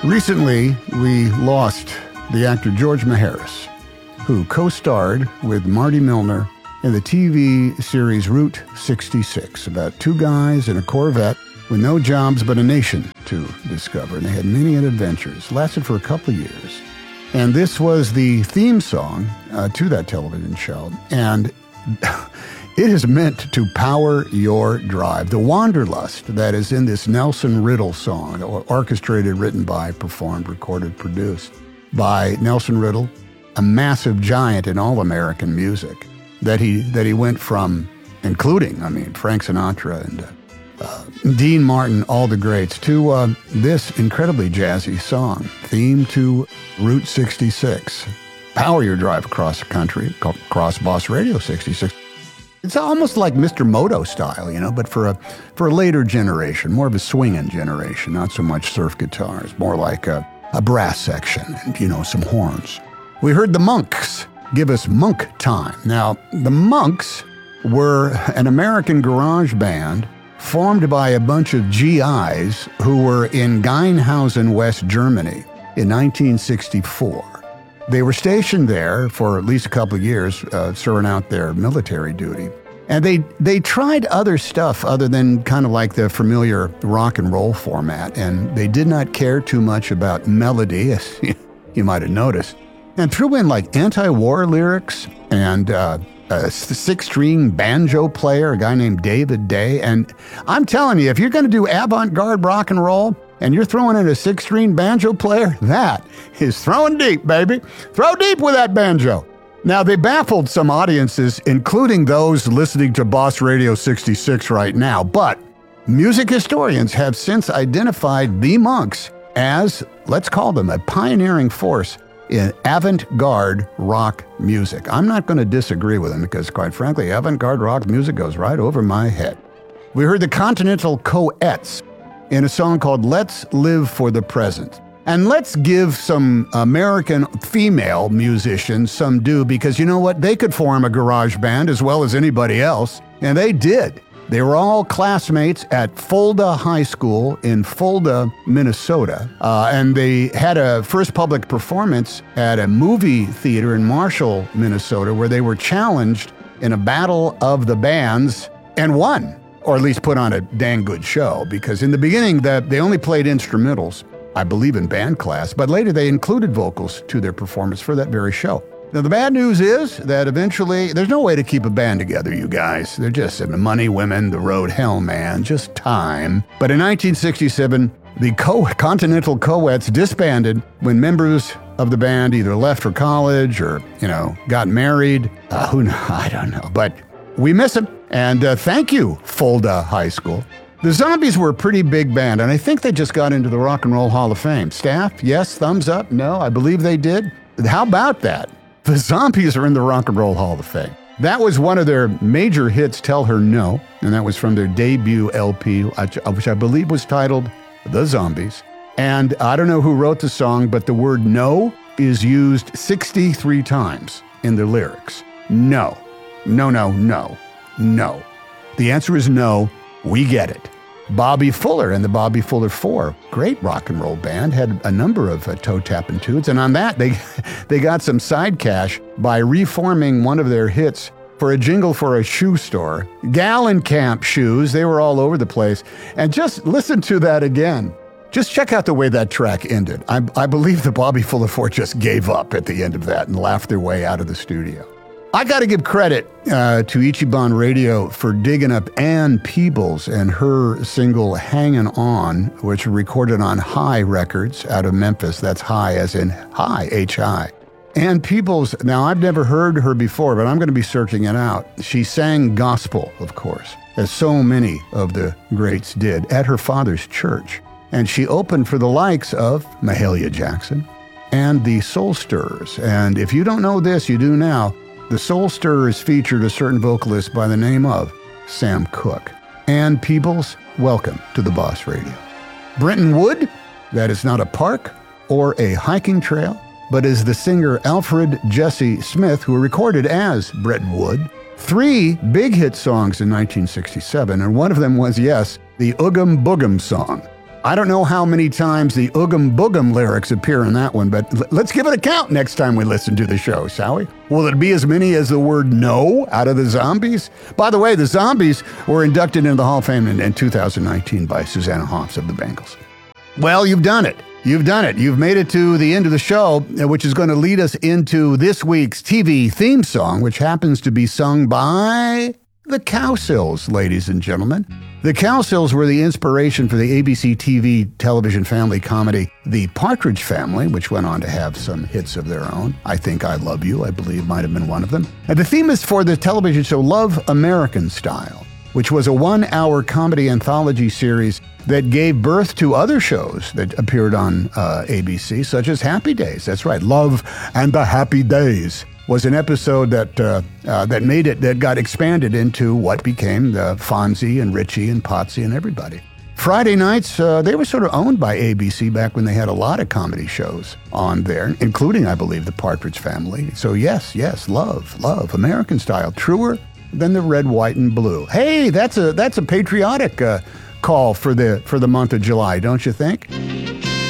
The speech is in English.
Recently, we lost the actor George Maharis, who co-starred with Marty Milner in the TV series Route 66, about two guys in a Corvette with no jobs but a nation to discover. And they had many adventures, lasted for a couple of years. And this was the theme song to that television show. And it is meant to power your drive. The wanderlust that is in this Nelson Riddle song, orchestrated, written by, performed, recorded, produced by Nelson Riddle, a massive giant in all American music, that he went from, including, Frank Sinatra and Dean Martin, all the greats, to this incredibly jazzy song, theme to Route 66. Power your drive across the country, across Boss Radio 66. It's almost like Mr. Moto style, but for a later generation, more of a swinging generation, not so much surf guitars, more like a brass section and, some horns. We heard the Monks give us Monk Time. Now, the Monks were an American garage band formed by a bunch of GIs who were in Geinhausen, West Germany in 1964. They were stationed there for at least a couple of years, serving out their military duty. And they tried other stuff other than kind of like the familiar rock and roll format, and they did not care too much about melody, as you might have noticed, and threw in like anti-war lyrics and a six-string banjo player, a guy named David Day. And I'm telling you, if you're going to do avant-garde rock and roll and you're throwing in a six-string banjo player, that is throwing deep, baby. Throw deep with that banjo. Now, they baffled some audiences, including those listening to Boss Radio 66 right now, but music historians have since identified the Monks as, let's call them, a pioneering force in avant-garde rock music. I'm not going to disagree with them because, quite frankly, avant-garde rock music goes right over my head. We heard the Continental Coettes in a song called Let's Live for the Present. And let's give some American female musicians some due, because you know what? They could form a garage band as well as anybody else, and they did. They were all classmates at Fulda High School in Fulda, Minnesota, and they had a first public performance at a movie theater in Marshall, Minnesota, where they were challenged in a battle of the bands and won, or at least put on a dang good show, because in the beginning they only played instrumentals, I believe in band class, but later they included vocals to their performance for that very show. Now, the bad news is that eventually there's no way to keep a band together, you guys. They're just money, women, the road, hell, man, just time. But in 1967, the Continental Coettes disbanded when members of the band either left for college or, got married. Who knows? I don't know. But we miss them. And thank you, Fulda High School. The Zombies were a pretty big band, and I think they just got into the Rock and Roll Hall of Fame. Staff, yes, thumbs up, no, I believe they did. How about that? The Zombies are in the Rock and Roll Hall of Fame. That was one of their major hits, Tell Her No, and that was from their debut LP, which I believe was titled The Zombies. And I don't know who wrote the song, but the word no is used 63 times in the lyrics. No, no, no, no, no. The answer is no, we get it. Bobby Fuller and the Bobby Fuller Four, great rock and roll band, had a number of toe-tapping tunes, and on that they got some side cash by reforming one of their hits for a jingle for a shoe store. Gallencamp shoes, they were all over the place. And just listen to that again. Just check out the way that track ended. I believe the Bobby Fuller Four just gave up at the end of that and laughed their way out of the studio. I got to give credit to Ichiban Radio for digging up Ann Peebles and her single Hangin' On, which was recorded on High Records out of Memphis. That's High as in High, H-I. Ann Peebles, now I've never heard her before, but I'm going to be searching it out. She sang gospel, of course, as so many of the greats did, at her father's church. And she opened for the likes of Mahalia Jackson and the Soul Stirrers. And if you don't know this, you do now. The Soul Stirrers featured a certain vocalist by the name of Sam Cooke. Ann Peebles, welcome to the Boss Radio. Brenton Wood, that is not a park or a hiking trail, but is the singer Alfred Jesse Smith, who recorded as Brenton Wood 3 big hit songs in 1967, and one of them was, yes, the Oogum Boogum song. I don't know how many times the Oogum Boogum lyrics appear in that one, but let's give it a count next time we listen to the show, shall we? Will it be as many as the word no out of the Zombies? By the way, the Zombies were inducted into the Hall of Fame in 2019 by Susanna Hoffs of the Bengals. Well, you've done it. You've done it. You've made it to the end of the show, which is going to lead us into this week's TV theme song, which happens to be sung by the Cowsills, ladies and gentlemen. The Cowsills were the inspiration for the ABC TV television family comedy The Partridge Family, which went on to have some hits of their own. I Think I Love You, I believe, might have been one of them. And the theme is for the television show Love American Style, which was a 1-hour comedy anthology series that gave birth to other shows that appeared on ABC, such as Happy Days. That's right, Love and the Happy Days was an episode that got expanded into what became the Fonzie and Richie and Potsy and everybody. Friday nights, they were sort of owned by ABC back when they had a lot of comedy shows on there, including, I believe, the Partridge Family. So yes, Love, American Style, truer than the red, white, and blue. Hey, that's a patriotic call for the month of July, don't you think?